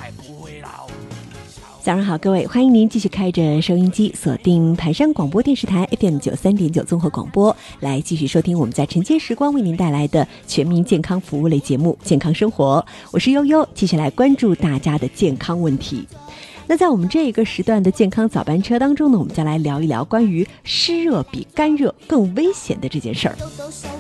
早上好，各位，欢迎您继续开着收音机，锁定盘山广播电视台 FM93.9 综合广播，来继续收听我们在晨间时光为您带来的全民健康服务类节目《健康生活》。我是悠悠，继续来关注大家的健康问题。那在我们这一个时段的健康早班车当中呢，我们将来聊一聊关于湿热比干热更危险的这件事儿。